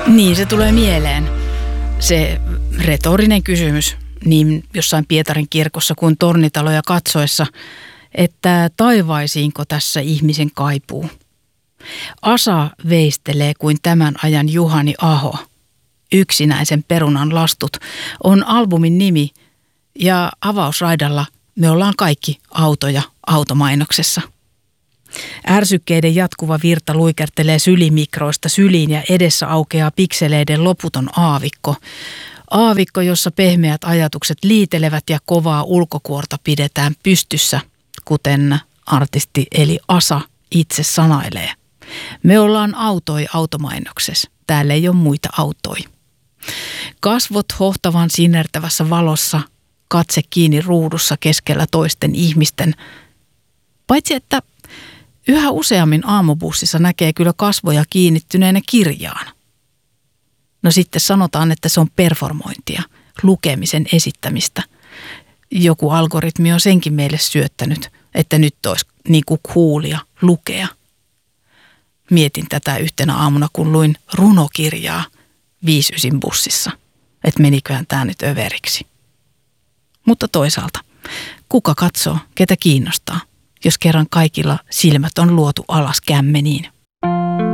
Niin se tulee mieleen. Se retorinen kysymys niin jossain Pietarin kirkossa kuin tornitaloja katsoessa, että taivaisiinko tässä ihmisen kaipuu. Asa veistelee kuin tämän ajan Juhani Aho. Yksinäisen perunan lastut on albumin nimi ja avausraidalla me ollaan kaikki autoja automainoksessa. Ärsykkeiden jatkuva virta luikertelee sylimikroista syliin ja edessä aukeaa pikseleiden loputon aavikko. Aavikko, jossa pehmeät ajatukset liitelevät ja kovaa ulkokuorta pidetään pystyssä, kuten artisti eli Asa itse sanailee. Me ollaan autoi automainoksessa. Täällä ei ole muita autoi. Kasvot hohtavan sinertävässä valossa, katse kiinni ruudussa keskellä toisten ihmisten. Paitsi että yhä useammin aamubussissa näkee kyllä kasvoja kiinnittyneenä kirjaan. No sitten sanotaan, että se on performointia, lukemisen esittämistä. Joku algoritmi on senkin meille syöttänyt, että nyt olisi niin kuin coolia lukea. Mietin tätä yhtenä aamuna, kun luin runokirjaa 5-9 bussissa, että meniköhän tämä nyt överiksi. Mutta toisaalta, kuka katsoo, ketä kiinnostaa, jos kerran kaikilla silmät on luotu alas kämmeniin?